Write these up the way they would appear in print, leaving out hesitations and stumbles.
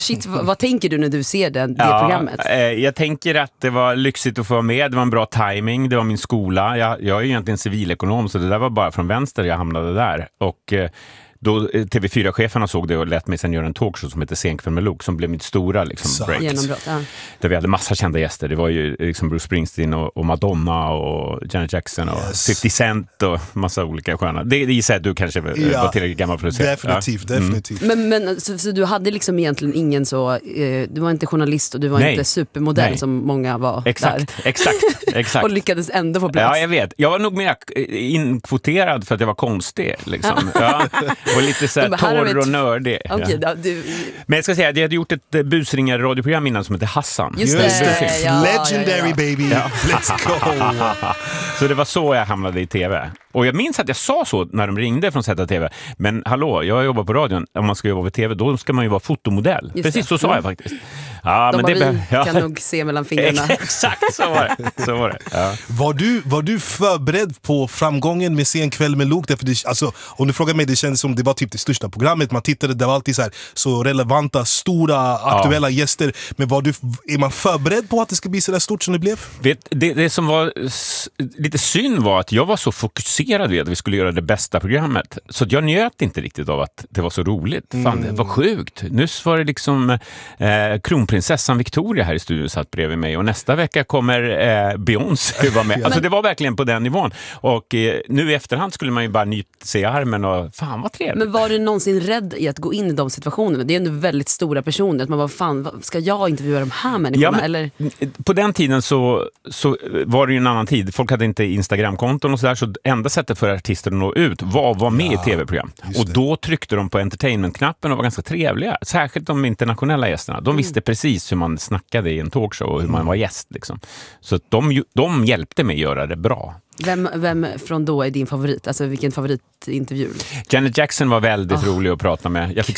Shit, vad tänker du när du ser det programmet? Jag tänker att det var lyxigt att få vara med. Det var en bra timing. Det var min skola. Jag är egentligen civilekonom, så det där var bara från vänster jag hamnade där. Och då TV4-cheferna såg det och lät mig sen göra en talkshow som heter Senkväll med Luke, som blev mitt stora liksom, break. Genombrott, ja. Där vi hade massa kända gäster. Det var ju liksom Bruce Springsteen och Madonna och Janet Jackson och 50 Cent och massa olika sköna. Det gissar att du kanske var tillräckligt gammal för att se. Definitivt. Men så du hade liksom egentligen ingen så... du var inte journalist och du var inte supermodell som många var där. Exakt. Och lyckades ändå få plats. Ja, jag vet. Jag var nog mer inkvoterad för att jag var konstig. Liksom. Ja. Och lite så här torr och nördig. Okay, Men jag ska säga att jag hade gjort ett busringare radioprogram innan som heter Hassan. Just det. Legendary baby. Let's go. Så det var så jag hamnade i tv. Och jag minns att jag sa så när de ringde från ZTV. Men hallå, jag jobbar på radion. Om man ska jobba på tv, då ska man ju vara fotomodell. Just precis det. Så sa jag faktiskt. Ja, de men det kan nog se mellan fingrarna. Exakt, så var det. Ja. Var du förberedd på framgången med Senkväll med Luke? Därför det, alltså, om du frågar mig, det kändes som det var typ det största programmet. Man tittade, det var alltid så relevanta, stora, aktuella gäster. Men är man förberedd på att det ska bli så där stort som det blev? Det som var lite synd var att jag var så fokuserad vid att vi skulle göra det bästa programmet. Så jag njöt inte riktigt av att det var så roligt. Fan, det var sjukt. Nyss var det liksom kronprinsessan Victoria här i studion satt bredvid mig. Och nästa vecka kommer Beyoncé vara med. Alltså det var verkligen på den nivån. Och nu i efterhand skulle man ju bara nyta sig i armen och fan vad trevligt. Men var du någonsin rädd i att gå in i de situationerna? Det är ändå väldigt stora personer. Att man bara, fan, ska jag intervjua de här människorna? Ja, men, eller? På den tiden så var det ju en annan tid. Folk hade inte Instagramkonton och sådär. Så enda sättet för artister att nå ut var med i tv-program. Och då tryckte de på entertainment-knappen och var ganska trevliga. Särskilt de internationella gästerna. De visste precis hur man snackade i en talkshow och hur man var gäst. Liksom. Så att de hjälpte mig göra det bra. Vem från då är din favorit? Alltså vilken favoritintervju? Janet Jackson var väldigt rolig att prata med. Jag fick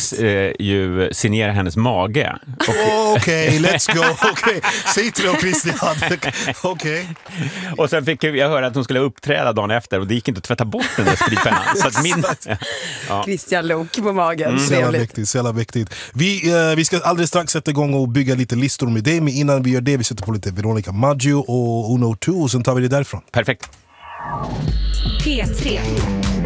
ju signera hennes mage. Okej, let's go. Säg till dem, Christian. Okej. Och sen fick jag höra att hon skulle uppträda dagen efter och det gick inte att tvätta bort den där spritpennan. Så att Christian Lok på magen. Så jävla viktigt. Vi ska alldeles strax sätta igång och bygga lite listor med det. Men innan vi gör det, vi sätter på lite Veronica Maggio och Uno 2 och sen tar vi det därifrån. Perfekt. P3